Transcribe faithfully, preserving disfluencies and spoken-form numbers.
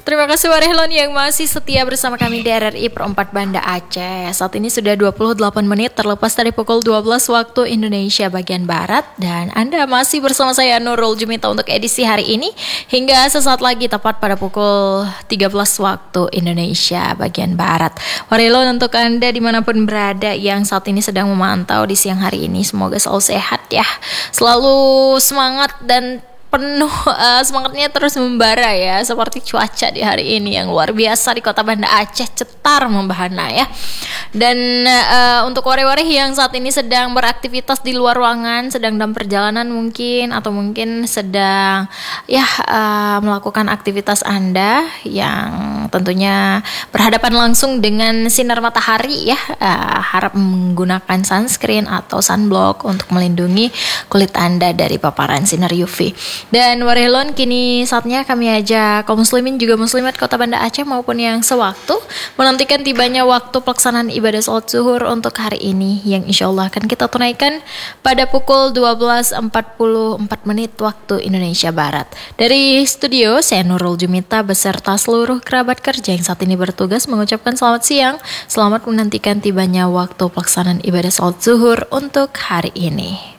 Terima kasih Warehlon yang masih setia bersama kami di R R I Perempat Banda Aceh. Saat ini sudah dua puluh delapan menit terlepas dari pukul dua belas waktu Indonesia bagian Barat. Dan Anda masih bersama saya Nurul Jumita untuk edisi hari ini. Hingga sesaat lagi tepat pada pukul tiga belas waktu Indonesia bagian Barat. Warehlon untuk Anda dimanapun berada yang saat ini sedang memantau di siang hari ini. Semoga selalu sehat ya. Selalu semangat dan penuh uh, semangatnya terus membara ya, seperti cuaca di hari ini yang luar biasa di kota Banda Aceh, cetar membahana ya. Dan uh, untuk wari-wari yang saat ini sedang beraktivitas di luar ruangan, sedang dalam perjalanan mungkin, atau mungkin sedang ya uh, melakukan aktivitas Anda yang tentunya berhadapan langsung dengan sinar matahari ya, uh, harap menggunakan sunscreen atau sunblock untuk melindungi kulit Anda dari paparan sinar U V. Dan Warehlon, kini saatnya kami ajak kaum muslimin juga muslimat kota Banda Aceh maupun yang sewaktu menantikan tibanya waktu pelaksanaan ibadah sholat zuhur untuk hari ini, yang insya Allah akan kita tunaikan pada pukul dua belas empat puluh empat menit waktu Indonesia Barat. Dari studio, saya Nurul Jumita beserta seluruh kerabat kerja yang saat ini bertugas mengucapkan selamat siang, selamat menantikan tibanya waktu pelaksanaan ibadah sholat zuhur untuk hari ini.